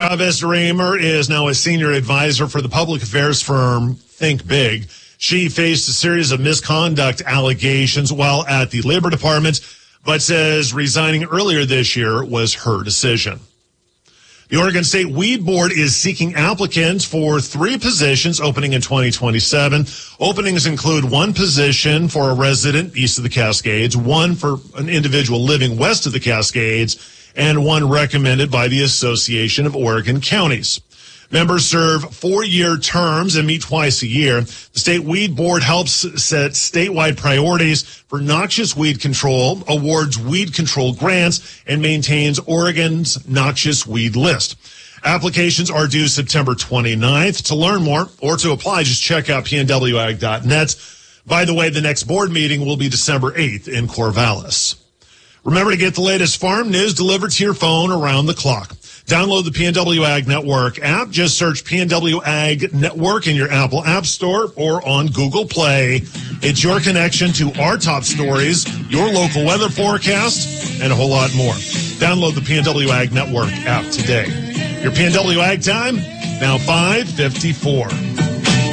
Chavez Reimer is now a senior advisor for the public affairs firm Think Big. She faced a series of misconduct allegations while at the Labor Department, but says resigning earlier this year was her decision. The Oregon State Weed Board is seeking applicants for 3 positions opening in 2027. Openings include 1 position for a resident east of the Cascades, 1 for an individual living west of the Cascades, and 1 recommended by the Association of Oregon Counties. Members serve 4-year terms and meet twice a year. The State Weed Board helps set statewide priorities for noxious weed control, awards weed control grants, and maintains Oregon's noxious weed list. Applications are due September 29th. To learn more or to apply, just check out pnwag.net. By the way, the next board meeting will be December 8th in Corvallis. Remember to get the latest farm news delivered to your phone around the clock. Download the PNW Ag Network app. Just search PNW Ag Network in your Apple App Store or on Google Play. It's your connection to our top stories, your local weather forecast, and a whole lot more. Download the PNW Ag Network app today. Your PNW Ag time, now 5:54.